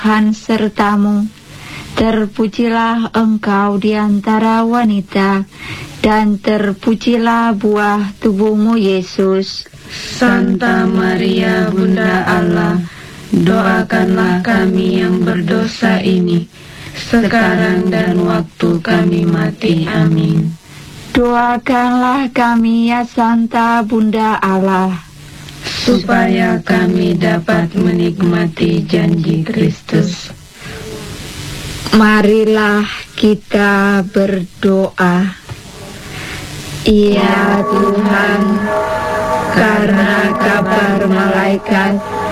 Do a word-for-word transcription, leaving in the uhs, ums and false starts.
Tuhan sertamu. Terpujilah engkau di antara wanita, dan terpujilah buah tubuhmu, Yesus. Santa Maria, Bunda Allah, doakanlah kami yang berdosa ini, sekarang dan waktu kami mati. Amin. Doakanlah kami, ya Santa Bunda Allah, supaya kami dapat menikmati janji Kristus. Marilah kita berdoa. Ya Tuhan, karena kabar malaikat